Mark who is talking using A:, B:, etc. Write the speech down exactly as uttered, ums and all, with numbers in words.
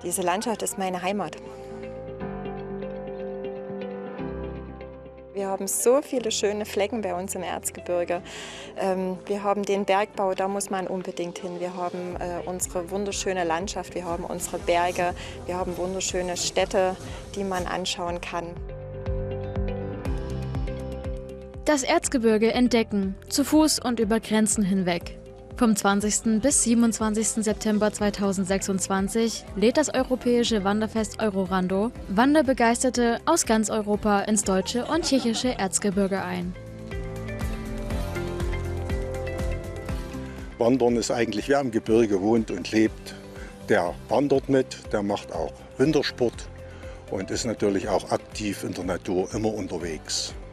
A: Diese Landschaft ist meine Heimat. Wir haben so viele schöne Flecken bei uns im Erzgebirge. Wir haben den Bergbau, da muss man unbedingt hin. Wir haben unsere wunderschöne Landschaft, wir haben unsere Berge, wir haben wunderschöne Städte, die man anschauen kann.
B: Das Erzgebirge entdecken, zu Fuß und über Grenzen hinweg. Vom zwanzigsten bis siebenundzwanzigsten September zweitausendsechsundzwanzig lädt das europäische Wanderfest Eurorando Wanderbegeisterte aus ganz Europa ins deutsche und tschechische Erzgebirge ein.
C: Wandern ist eigentlich, wer im Gebirge wohnt und lebt, der wandert mit, der macht auch Wintersport und ist natürlich auch aktiv in der Natur immer unterwegs.